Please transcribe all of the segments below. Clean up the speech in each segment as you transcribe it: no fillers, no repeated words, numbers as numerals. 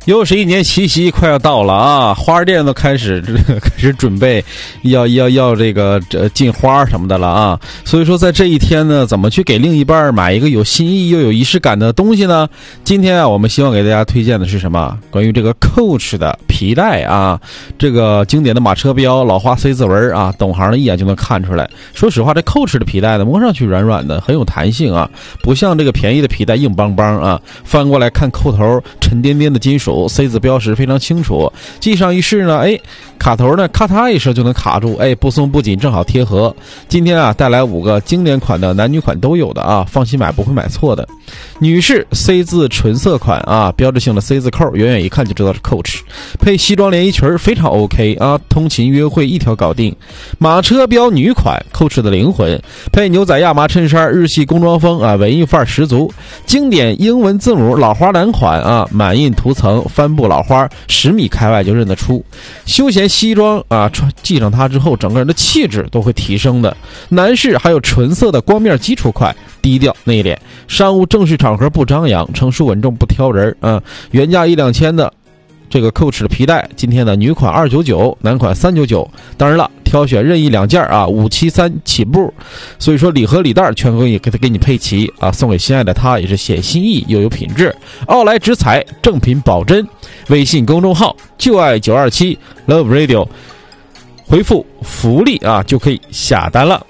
又是一年七夕快要到了啊，花店都开始准备要这个进花什么的了啊。所以说在这一天呢，怎么去给另一半买一个有新意又有仪式感的东西呢？今天啊，我们希望给大家推荐的是什么？关于这个 Coach 的皮带啊，这个经典的马车标，老花 C 字纹啊，懂行的一眼就能看出来。说实话，这 Coach 的皮带呢，摸上去软软的，很有弹性啊，不像这个便宜的皮带硬邦邦啊。翻过来看扣头沉甸甸的金属 C 字标识非常清楚，系上一试呢，卡头呢咔嗒一声就能卡住，不松不紧，正好贴合。今天啊带来5个经典款的，男女款都有的啊，放心买不会买错的。女士 C 字纯色款啊，标志性的 C 字扣，远远一看就知道是 Coach， 配西装连衣裙非常 OK 啊，通勤约会一条搞定。马车标女款 Coach 的灵魂，配牛仔亚麻衬衫，日系工装风啊，文艺范儿十足。经典英文字母老花男款啊，满印涂层，帆布老花，10米开外就认得出。休闲西装啊，系上它之后，整个人的气质都会提升的。男士还有纯色的光面基础款，低调内敛，商务正式场合不张扬，成熟稳重不挑人啊。原价1-2千的这个 Coach 的皮带，今天的女款299，男款399。当然了，挑选任意2件啊，573起步。所以说礼盒礼袋全可以给你配齐啊，送给心爱的他也是显心意又有品质。奥莱直采正品保真，微信公众号就爱927 Love Radio， 回复福利啊就可以下单了。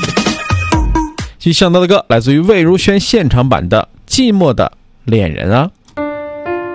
其实想到的歌来自于魏如萱现场版的《寂寞的恋人》啊。